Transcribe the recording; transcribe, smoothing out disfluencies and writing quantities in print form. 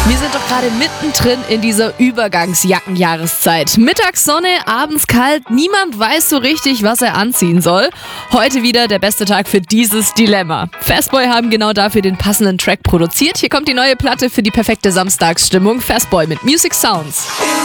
Wir sind doch gerade mittendrin in dieser Übergangsjackenjahreszeit. Mittags Sonne, abends kalt, niemand weiß so richtig, was er anziehen soll. Heute wieder der beste Tag für dieses Dilemma. Fastboy haben genau dafür den passenden Track produziert. Hier kommt die neue Platte für die perfekte Samstagsstimmung. Fastboy mit Music Sounds.